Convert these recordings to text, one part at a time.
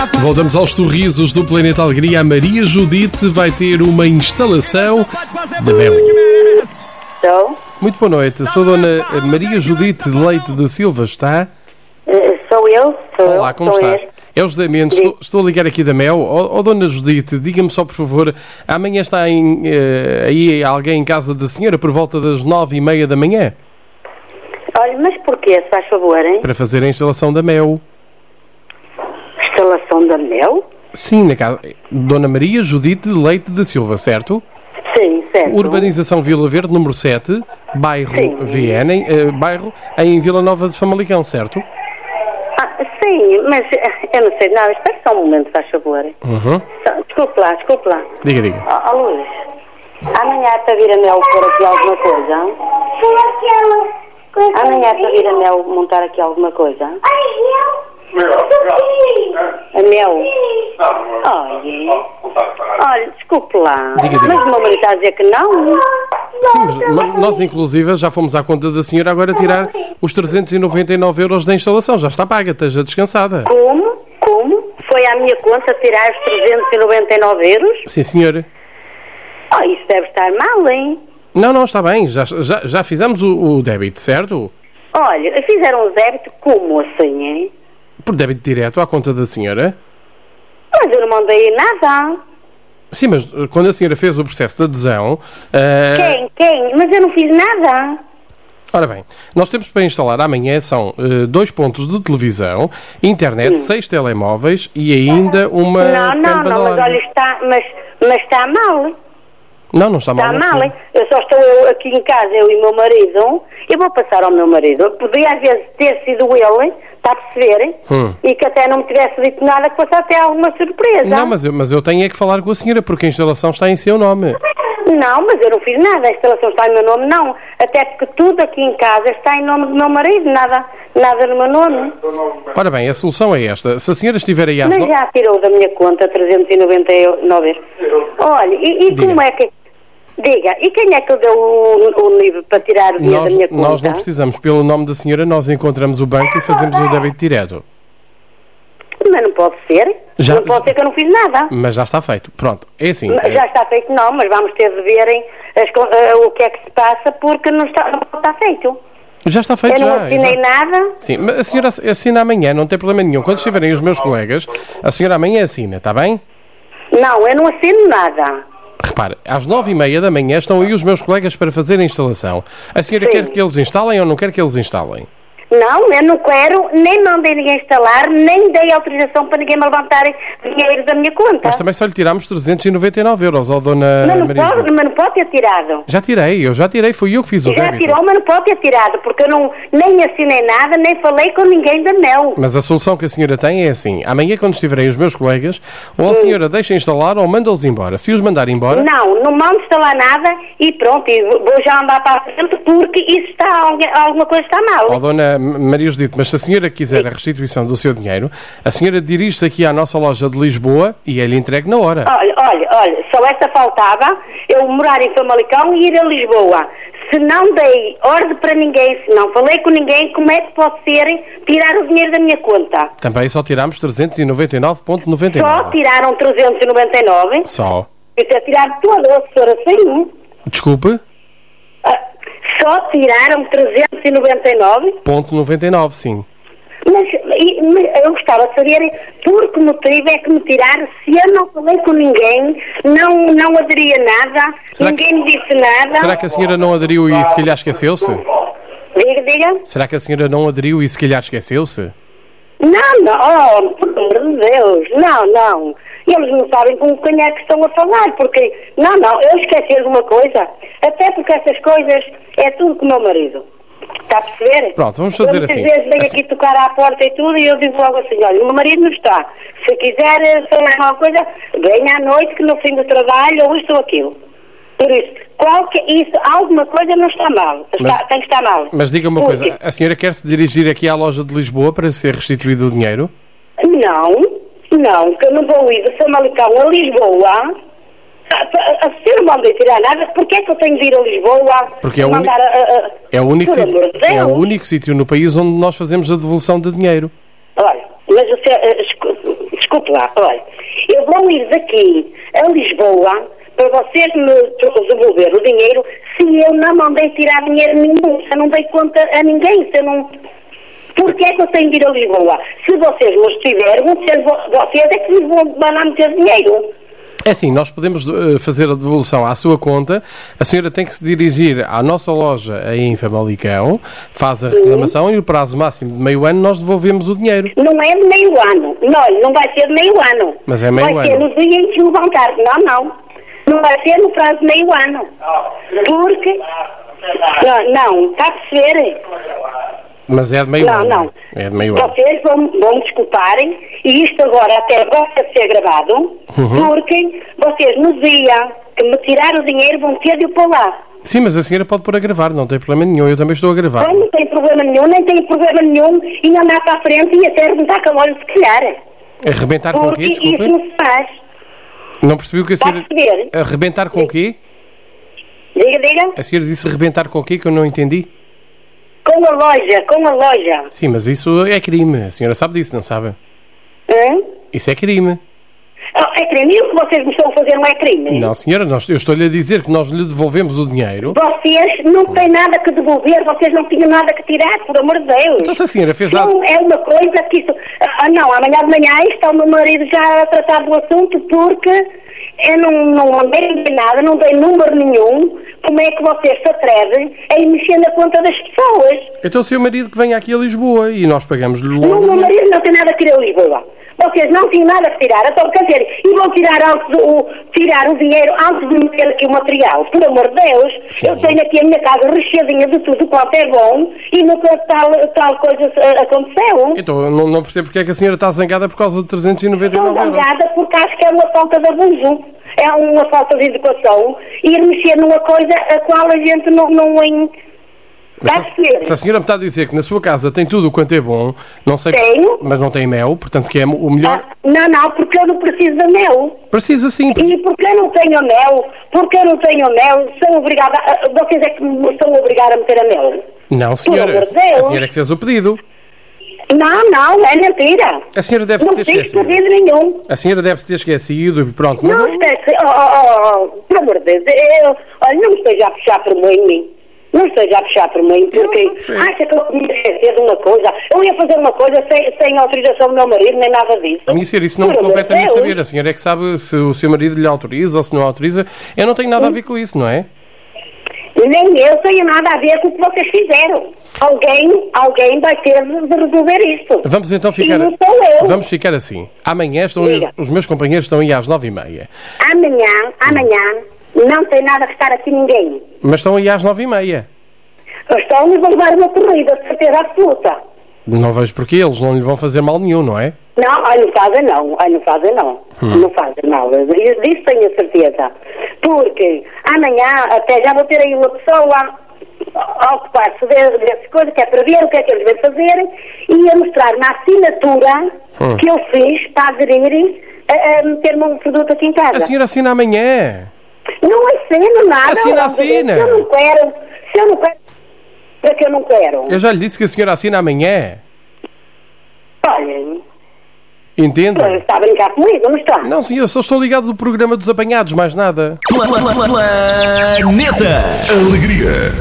Voltamos aos sorrisos do Planeta Alegria. A Maria Judite vai ter uma instalação de mel. Estou? Muito boa noite. Sou a Dona Maria Judite de Leite de Silva, está? Sou eu. Olá, como está? É o José Mendes, estou a ligar aqui da Mel. Dona Judite, diga-me só, por favor, amanhã está aí alguém em casa da senhora por volta das 9h30 da manhã? Olha, mas porquê, se faz favor, hein? Para fazer a instalação da Mel. Instalação da Mel? Sim, na casa. Dona Maria Judite de Leite de Silva, certo? Sim, certo. Urbanização Vila Verde, número 7, bairro VN, bairro em Vila Nova de Famalicão, certo? Sim, mas eu não sei nada. Espera só um momento, faz favor. Desculpe lá. Diga. Ó Luís, amanhã está a vir a Mel pôr aqui alguma coisa? Amanhã está a vir a Mel montar aqui alguma coisa? A Mel? Olha, desculpe lá. Diga. Mas o meu marido está a dizer que não? Sim, mas nós inclusive já fomos à conta da senhora agora tirar os 399 € da instalação. Já está paga, esteja descansada. Como? Foi à minha conta tirar os 399 €? Sim, senhora. Isso deve estar mal, hein? Não, está bem. Já fizemos o débito, certo? Olha, fizeram o débito como assim, hein? Por débito direto à conta da senhora. Mas eu não mandei nada. Sim, mas quando a senhora fez o processo de adesão... Quem? Mas eu não fiz nada. Ora bem, nós temos para instalar amanhã são 2 pontos de televisão, internet, 6 telemóveis e ainda uma... Não, mas olha, mas está mal. Não está mal. Está mal, hein? Eu só estou aqui em casa, eu e o meu marido. Eu vou passar ao meu marido. Podia às vezes ter sido ele, está a perceber? E que até não me tivesse dito nada, que fosse até alguma surpresa. Não, mas eu tenho é que falar com a senhora, porque a instalação está em seu nome. Não, mas eu não fiz nada. A instalação está em meu nome, não. Até porque tudo aqui em casa está em nome do meu marido, nada no meu nome. Ora bem, a solução é esta. Se a senhora estiver aí às... Mas já tirou da minha conta 399 €. Olha, e como é que... Diga, e quem é que deu o livro para tirar o dinheiro da minha conta? Nós não precisamos. Pelo nome da senhora, nós encontramos o banco e fazemos o débito direto. Mas não pode ser. Não pode ser que eu não fiz nada. Mas já está feito. Pronto, é assim. Já está feito, não, mas vamos ter de verem o que é que se passa, porque não está feito. Já está feito, eu não assinei nada. Sim, mas a senhora assina amanhã, não tem problema nenhum. Quando estiverem os meus colegas, a senhora amanhã assina, está bem? Não, eu não assino nada. Repare, às 9h30 da manhã estão aí os meus colegas para fazer a instalação. A senhora quer que eles instalem ou não quer que eles instalem? Não, eu não quero, nem mandei ninguém instalar, nem dei autorização para ninguém me levantarem dinheiro da minha conta. Mas também só lhe tirámos 399 €, ó Dona Maria. Mas não pode ter tirado. Eu já tirei, fui eu que fiz o débito. Já tirou, mas não pode ter tirado, porque eu nem assinei nada, nem falei com ninguém da Mel. Mas a solução que a senhora tem é assim, amanhã quando estiverem os meus colegas, ou a senhora deixa instalar ou manda-os embora. Se os mandar embora... Não mando instalar nada e pronto, e vou já andar para a frente porque isso alguma coisa está mal. Ó Dona Maria Judite, mas se a senhora quiser a restituição do seu dinheiro, a senhora dirige-se aqui à nossa loja de Lisboa e é-lhe entregue na hora. Olha, só esta faltava, eu morar em Famalicão e ir a Lisboa. Se não dei ordem para ninguém, se não falei com ninguém, como é que pode ser tirar o dinheiro da minha conta? Também só tirámos 399,99. Só tiraram 399? Só. Isso é tirar todo, se for assim. Desculpe? Só tiraram 399,99, sim. Mas eu gostava de saber por que motivo é que me tiraram, se eu não falei com ninguém, não aderia nada, ninguém me disse nada. Será que a senhora não aderiu e se calhar esqueceu-se? Diga. Será que a senhora não aderiu e se calhar esqueceu-se? Não, por amor de Deus, não. Eles não sabem com quem é que estão a falar, porque, eu esqueci alguma coisa, até porque essas coisas é tudo com o meu marido. Está a perceber? Pronto, vamos fazer assim. Muitas vezes vem aqui tocar à porta e tudo e eu digo logo assim, olha, o meu marido não está. Se quiser falar alguma coisa, venha à noite que no fim do trabalho ou isto ou aquilo. Por isso, alguma coisa não está mal. Tem que estar mal. Mas diga uma coisa, a senhora quer se dirigir aqui à loja de Lisboa para ser restituído o dinheiro? Não, que eu não vou ir de Famalicão a Lisboa. Se eu não mandei tirar nada, porquê é que eu tenho de ir a Lisboa? Porque é o único sítio no país onde nós fazemos a devolução de dinheiro. Olha, mas desculpe lá, olha, eu vou ir daqui a Lisboa para vocês me devolver o dinheiro se eu não mandei tirar dinheiro nenhum, se eu não dei conta a ninguém, se eu não... Porquê é que eu tenho de ir a Lisboa? Se vocês me estiverem, vocês é que me vão mandar meter dinheiro. É assim, nós podemos fazer a devolução à sua conta. A senhora tem que se dirigir à nossa loja aí em Famalicão, faz a reclamação e o prazo máximo de meio ano nós devolvemos o dinheiro. Não é de meio ano. Não vai ser de meio ano. Mas é meio ano. Vai ser no dia em que levantar. Não vai ser no prazo de meio ano. Porque... Não, está a perceber? Mas é de meio ano. Não. É de meio ano. Vocês vão me desculparem, e isto agora até gosta de ser gravado, porque vocês no dia que me tirar o dinheiro vão ter de o pôr lá. Sim, mas a senhora pode pôr a gravar, não tem problema nenhum, eu também estou a gravar. Não tem problema nenhum, nem tem problema nenhum, e andar para a frente e até arrebentar com a loja se calhar. Arrebentar com o quê, desculpa? Porque isso não se faz. Não percebi o que a senhora... Arrebentar com o quê? Diga. A senhora disse arrebentar com o quê que eu não entendi? Com a loja. Sim, mas isso é crime. A senhora sabe disso, não sabe? Isso é crime. É crime? E o que vocês me estão a fazer não é crime? Não, senhora, eu estou-lhe a dizer que nós lhe devolvemos o dinheiro. Vocês não têm nada que devolver, vocês não tinham nada que tirar, por amor de Deus. Então se a senhora fez nada... Não, é uma coisa que isso... não, amanhã de manhã está o meu marido já a tratar do assunto porque eu não mandei nada, não dei número nenhum. Como é que vocês se atrevem a ir mexer na conta das pessoas? Então o seu marido que venha aqui a Lisboa e nós pagamos-lhe logo... Não, o meu marido não tem nada que ir a Lisboa. Vocês não tinham nada que tirar, então quer dizer, e vão tirar o dinheiro antes de meter aqui o material. Por amor de Deus, Sim. Eu tenho aqui a minha casa recheadinha de tudo quanto é bom e nunca tal coisa aconteceu. Então não percebo porque é que a senhora está zangada por causa de 399 Estou euros. zangada porque acho que é uma falta de abuso, é uma falta de educação ir mexer numa coisa a qual a gente não se a senhora me está a dizer que na sua casa tem tudo o quanto é bom, não sei, Tenho. mas não tem mel, portanto que é o melhor... Não, porque eu não preciso de mel. Precisa sim. E porque eu não tenho mel, sou obrigada, vocês é que me estão obrigados a meter a mel. Não, senhora, a senhora é que fez o pedido. Não, é mentira. A senhora deve-se ter esquecido. Não fiz pedido nenhum. A senhora deve-se ter esquecido e pronto. Não esquece, por amor de Deus, olha, não me esteja a puxar por mim. Não esteja a puxar por mim, porque acha que eu me esquecer de uma coisa. Eu ia fazer uma coisa sem autorização do meu marido, nem nada disso. A minha senhora, isso não me compete a mim saber. A senhora é que sabe se o seu marido lhe autoriza ou se não autoriza. Eu não tenho nada a ver com isso, não é? Nem eu tenho nada a ver com o que vocês fizeram. Alguém vai ter de resolver isto. Vamos então ficar... E não sou eu. Vamos ficar assim. Amanhã os meus companheiros estão aí às 9h30. Amanhã não tem nada que estar aqui ninguém. Mas estão aí às 9h30. Estão e vão levar uma corrida, de certeza absoluta. Não vejo porquê, eles não lhe vão fazer mal nenhum, não é? Não fazem não. Não fazem mal. Disso tenho a certeza. Porque amanhã até já vou ter aí uma pessoa a ocupar-se dessas coisas, que é para ver o que é que eles vêm fazer e a mostrar na assinatura que eu fiz para aderir a meter-me um produto aqui em casa. A senhora assina amanhã. Não assino nada. Assina. Se eu não quero, é que eu não quero. Eu já lhe disse que a senhora assina amanhã. Olha, entende? Está a brincar comigo, não está? Não, sim, eu só estou ligado do programa dos apanhados, mais nada. Planeta Alegria.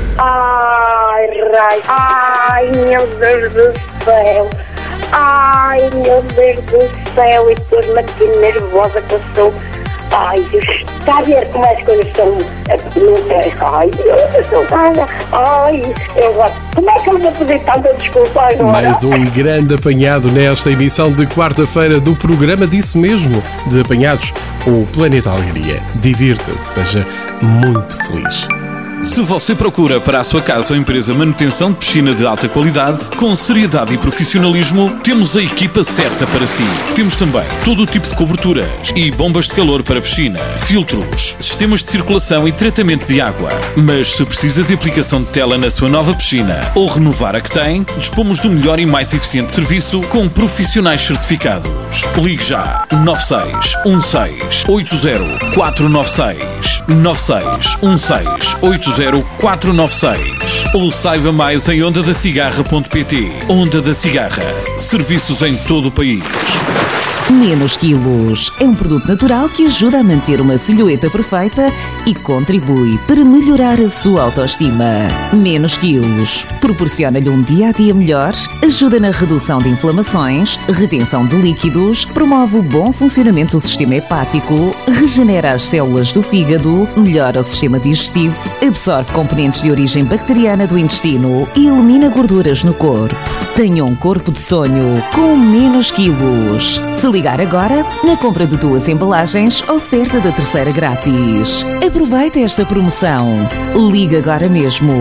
Ai, meu Deus do céu. Ai, meu Deus do céu. E depois-me aqui nervosa que eu sou. Ai, está a ver como as coisas estão... Ai, eu estou... Ai, como é que eu vou pedir tanta desculpa agora? Mais um grande apanhado nesta emissão de quarta-feira do programa disso mesmo, de apanhados, o Planeta Alegria. Divirta-se, seja muito feliz. Se você procura para a sua casa ou empresa manutenção de piscina de alta qualidade, com seriedade e profissionalismo, temos a equipa certa para si. Temos também todo o tipo de coberturas e bombas de calor para piscina, filtros, sistemas de circulação e tratamento de água. Mas se precisa de aplicação de tela na sua nova piscina ou renovar a que tem, dispomos do melhor e mais eficiente serviço com profissionais certificados. Ligue já 9616 80 496 9616 80 496 ou saiba mais em ondadacigarra.pt. Onda da Cigarra. Serviços em todo o país. Menos Quilos é um produto natural que ajuda a manter uma silhueta perfeita e contribui para melhorar a sua autoestima. Menos Quilos proporciona-lhe um dia-a-dia melhor, ajuda na redução de inflamações, retenção de líquidos, promove o bom funcionamento do sistema hepático, regenera as células do fígado, melhora o sistema digestivo, absorve componentes de origem bacteriana do intestino e elimina gorduras no corpo. Tenha um corpo de sonho com Menos Quilos. Se ligar agora, na compra de 2 embalagens, oferta da terceira grátis. Aproveita esta promoção. Liga agora mesmo.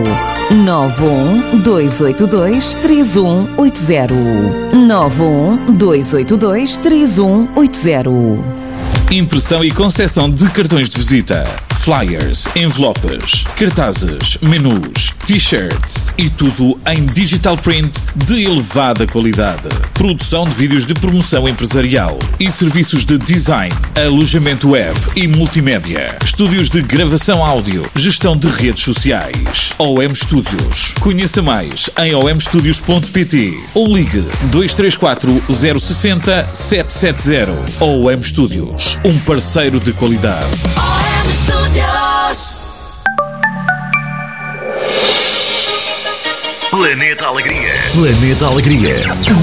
912823180. 912823180. Impressão e concessão de cartões de visita, flyers, envelopes, cartazes, menus, t-shirts e tudo em digital print de elevada qualidade. Produção de vídeos de promoção empresarial e serviços de design, alojamento web e multimédia. Estúdios de gravação áudio, gestão de redes sociais. OM Studios. Conheça mais em omstudios.pt ou ligue 234 060 770. OM Studios. Um parceiro de qualidade. OM Studios. Planeta Alegria. Planeta Alegria.